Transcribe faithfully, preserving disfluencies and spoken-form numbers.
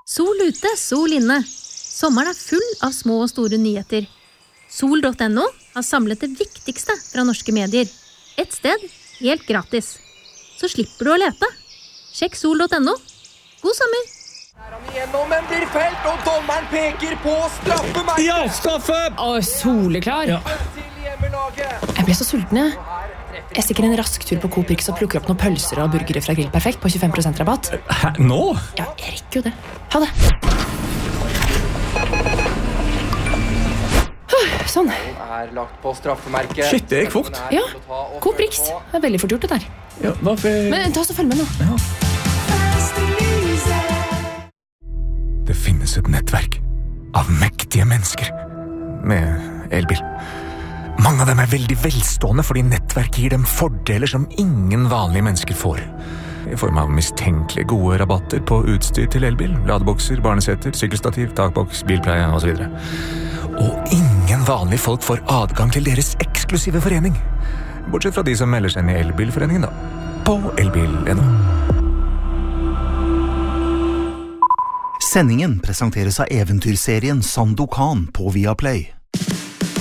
Sol ute, sol inne. Sommeren er full av små og store nyheter. Sol punktum no har samlet det viktigste fra norske medier. Et sted, helt gratis. Så slipper du å lete. Sjekk sol punktum no. God sommer! Her er han igjennom, men blir felt, og dommeren peker på straffemerket. Ja, straffe! Å, soleklar. Ja. Til hjemmelaget. Jeg ble så sulten, jeg. Jeg stikker en rask tur på Coop Rix og plukker opp noen pølser og burgere fra Grill Perfekt på tjuefem prosent rabatt. Hæ, nå? Ja, jeg rekker jo det. Ha det. Sånn. Er lagt på straffemerket. Shit, det gikk fort. Ja, Coop Rix. Det er veldig fort gjort det der. Ja, hvorfor... Men ta oss og følg med nå. Ja. Det finnes et nettverk av mektige mennesker med elbil. Mange av dem er veldig velstående fordi nettverket gir dem fordeler som ingen vanlige mennesker får. I form av mistenkelige gode rabatter på utstyr til elbil, ladebokser, barneseter, sykkelstativ, takboks, bilpleie og så videre. Og ingen vanlige folk får adgang til deres eksklusive forening. Bortsett fra de som melder seg inn i elbilforeningen da. På elbil punktum no. Sendingen presenteres av eventyrserien Sandokan på Viaplay.